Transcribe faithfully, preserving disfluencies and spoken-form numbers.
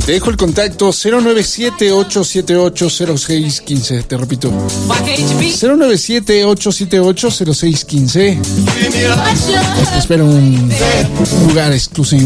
Te dejo el contacto cero nueve siete, ocho siete ocho, cero seis uno cinco. Te repito, cero nueve siete, ocho siete ocho, cero seis uno cinco. Te espero un lugar exclusivo.